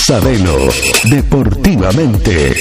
Sabelo, deportivamente.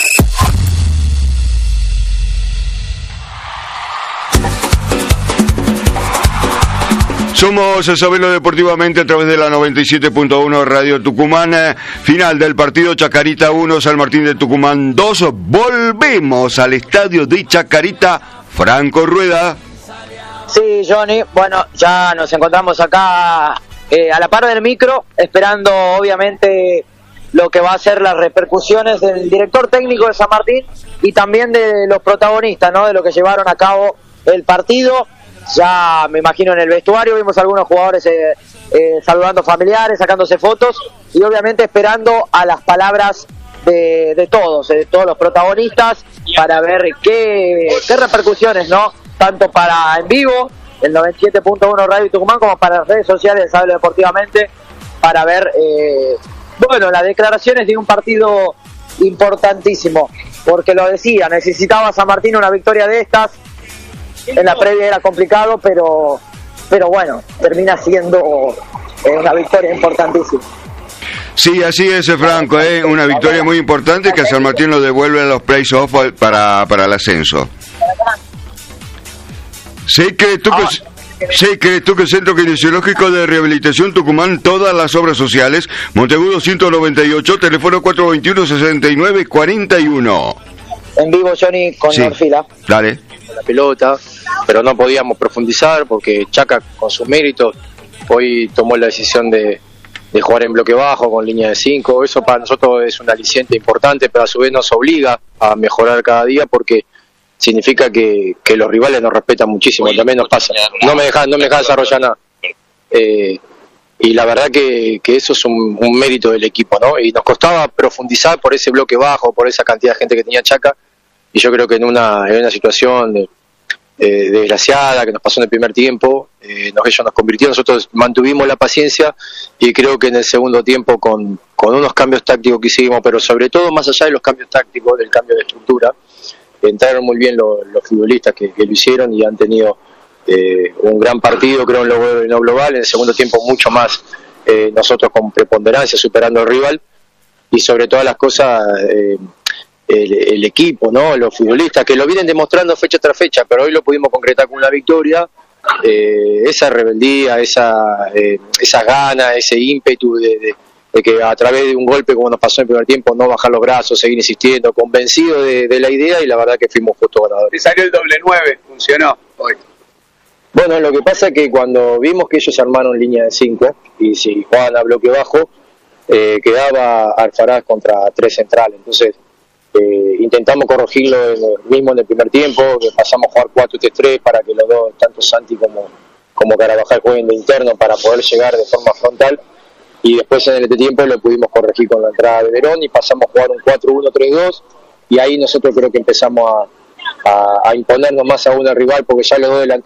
Somos Sabelo Deportivamente a través de la 97.1 Radio Tucumán. Final del partido Chacarita 1, San Martín de Tucumán 2. Volvemos al estadio de Chacarita. Franco Rueda. Sí, Johnny. Bueno, ya nos encontramos acá a la par del micro, esperando obviamente lo que va a ser las repercusiones del director técnico de San Martín y también de los protagonistas, ¿no? De lo que llevaron a cabo el partido. Ya me imagino en el vestuario vimos algunos jugadores saludando familiares, sacándose fotos y obviamente esperando a las palabras de todos los protagonistas para ver qué repercusiones, ¿no? Tanto para en vivo, el 97.1 Radio Tucumán, como para las redes sociales de Sabelo Deportivamente, para ver, las declaraciones de un partido importantísimo, porque lo decía, necesitaba San Martín una victoria de estas. En la previa era complicado, pero bueno, termina siendo una victoria importantísima. Sí, así es, Franco, una victoria muy importante que a San Martín lo devuelve a los playoffs para el ascenso. ¿Sí crees tú que el Centro Kinesiológico de Rehabilitación Tucumán, todas las obras sociales, Monteagudo 198, teléfono 421-6941? En vivo, Johnny, con Norfila. Dale. La pelota, pero no podíamos profundizar porque Chaca, con sus méritos, hoy tomó la decisión de jugar en bloque bajo con línea de 5. Eso para nosotros es un aliciente importante, pero a su vez nos obliga a mejorar cada día porque significa que los rivales nos respetan muchísimo. También nos pasa, no me deja desarrollar nada, y la verdad que eso es un mérito del equipo, ¿no? Y nos costaba profundizar por ese bloque bajo, por esa cantidad de gente que tenía Chaca. Y yo creo que en una situación desgraciada que nos pasó en el primer tiempo, ellos nos convirtieron, nosotros mantuvimos la paciencia y creo que en el segundo tiempo con unos cambios tácticos que hicimos, pero sobre todo más allá de los cambios tácticos, del cambio de estructura, entraron muy bien los futbolistas que lo hicieron y han tenido un gran partido, creo, en lo global. En el segundo tiempo mucho más nosotros con preponderancia, superando al rival y sobre todas las cosas... El equipo, ¿no? Los futbolistas que lo vienen demostrando fecha tras fecha, pero hoy lo pudimos concretar con una victoria. Esa rebeldía, esas ganas, ese ímpetu de que a través de un golpe como nos pasó en el primer tiempo, no bajar los brazos, seguir insistiendo, convencido de la idea, y la verdad que fuimos justo ganadores. Te salió el doble 9, funcionó hoy. Bueno, lo que pasa es que cuando vimos que ellos armaron línea de 5 y si jugaban a bloque bajo, quedaba Alfaraz contra 3 centrales, entonces intentamos corregirlo mismo en el primer tiempo, que pasamos a jugar 4-3-3 para que los dos, tanto Santi como Carabajal, jueguen de interno para poder llegar de forma frontal, y después en el tiempo lo pudimos corregir con la entrada de Verón y pasamos a jugar un 4-1-3-2, y ahí nosotros creo que empezamos a imponernos más aún al rival, porque ya los dos delanteros